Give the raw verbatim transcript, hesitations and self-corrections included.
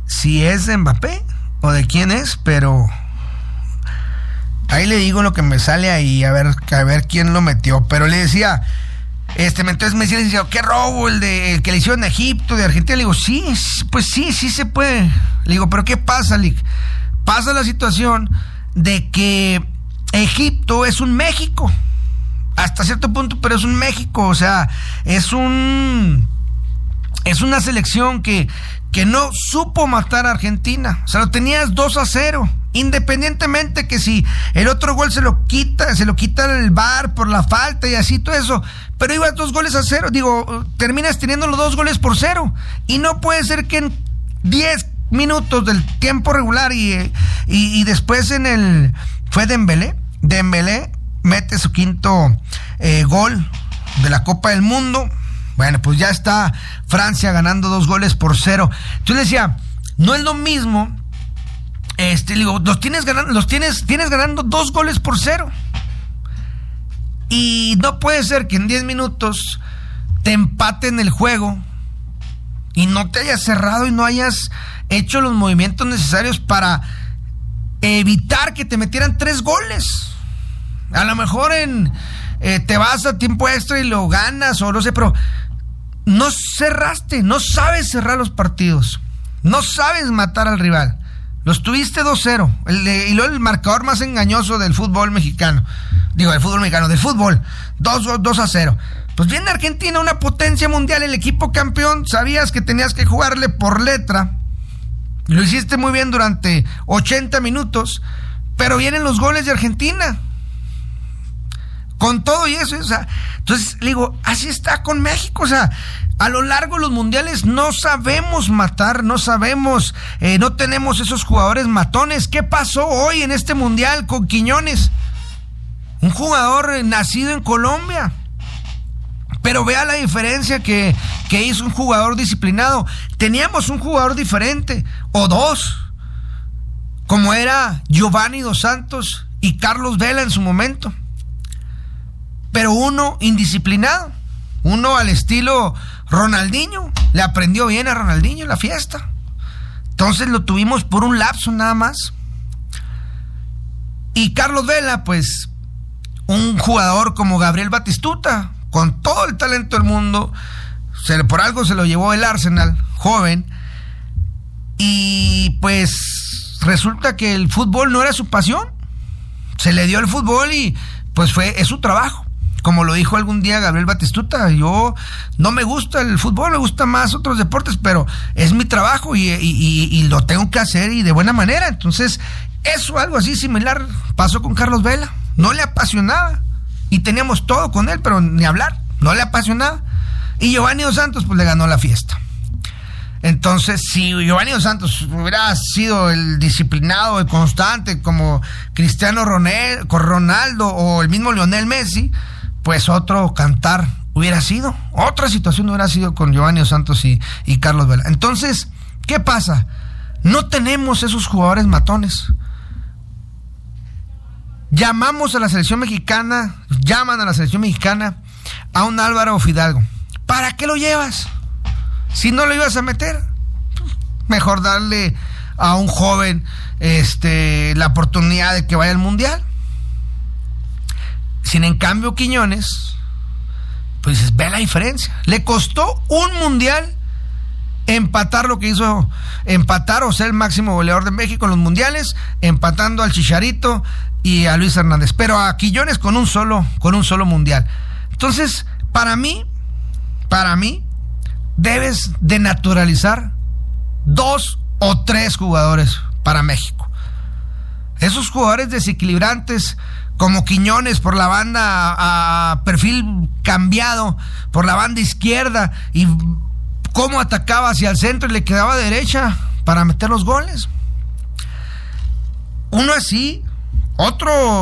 si es de Mbappé o de quién es, pero ahí le digo lo que me sale ahí, a ver, a ver quién lo metió. Pero le decía, este, entonces me decía, qué robo el de el que le hicieron a Egipto, de Argentina. Le digo, sí, pues sí, sí se puede. Le digo, pero ¿qué pasa, Lick? Pasa la situación de que Egipto es un México, hasta cierto punto, pero es un México, o sea, es un es una selección que, que no supo matar a Argentina, o sea, lo tenías dos a cero, independientemente que si el otro gol se lo quita, se lo quita el V A R por la falta y así todo eso, pero ibas dos goles a cero, digo, terminas teniendo los dos goles por cero, y no puede ser que en diez minutos del tiempo regular y, y, y después en el fue Dembélé Dembélé mete su quinto eh, gol de la Copa del Mundo. Bueno, pues ya está Francia ganando dos goles por cero. Entonces le decía, no es lo mismo, este, digo, los tienes ganando, los tienes, tienes ganando dos goles por cero. Y no puede ser que en diez minutos te empaten el juego y no te hayas cerrado y no hayas hecho los movimientos necesarios para evitar que te metieran tres goles. A lo mejor en eh, te vas a tiempo extra y lo ganas o no sé, pero no cerraste, no sabes cerrar los partidos, no sabes matar al rival. Los tuviste dos cero, el de, y luego el marcador más engañoso del fútbol mexicano, digo del fútbol mexicano, del fútbol, dos a cero. Pues viene Argentina, una potencia mundial, el equipo campeón, sabías que tenías que jugarle por letra, lo hiciste muy bien durante ochenta minutos, pero vienen los goles de Argentina. Con todo y eso, o sea, entonces le digo, así está con México, o sea, a lo largo de los mundiales no sabemos matar, no sabemos, eh, no tenemos esos jugadores matones. ¿Qué pasó hoy en este mundial con Quiñones? Un jugador eh, nacido en Colombia, pero vea la diferencia que, que hizo un jugador disciplinado. Teníamos un jugador diferente, o dos, como era Giovanni Dos Santos y Carlos Vela en su momento. Pero uno indisciplinado, uno al estilo Ronaldinho, le aprendió bien a Ronaldinho la fiesta. Entonces lo tuvimos por un lapso nada más. Y Carlos Vela, pues, un jugador como Gabriel Batistuta, con todo el talento del mundo, se, por algo se lo llevó el Arsenal, joven, y pues resulta que el fútbol no era su pasión, se le dio el fútbol y pues fue, es su trabajo. Como lo dijo algún día Gabriel Batistuta, yo no me gusta el fútbol, me gusta más otros deportes, pero es mi trabajo y, y, y, y lo tengo que hacer y de buena manera. Entonces, eso, algo así similar pasó con Carlos Vela. No le apasionaba y teníamos todo con él, pero ni hablar, no le apasionaba. Y Giovanni Dos Santos, pues le ganó la fiesta. Entonces, si Giovanni Dos Santos hubiera sido el disciplinado, el constante, como Cristiano Ronaldo o el mismo Lionel Messi, pues otro cantar hubiera sido, otra situación hubiera sido con Giovanni Dos Santos y, y Carlos Vela. Entonces, ¿qué pasa? No tenemos esos jugadores matones. Llamamos a la selección mexicana, llaman a la selección mexicana a un Álvaro Fidalgo. ¿Para qué lo llevas? Si no lo ibas a meter, mejor darle a un joven este, la oportunidad de que vaya al Mundial. Sin en cambio Quiñones, pues ve la diferencia. Le costó un mundial empatar lo que hizo, empatar o ser el máximo goleador de México en los mundiales, empatando al Chicharito y a Luis Hernández, pero a Quiñones con un solo, con un solo mundial. Entonces, para mí, para mí, debes de naturalizar dos o tres jugadores para México. Esos jugadores desequilibrantes como Quiñones por la banda a, a perfil cambiado, por la banda izquierda, y cómo atacaba hacia el centro y le quedaba derecha para meter los goles. Uno así, otro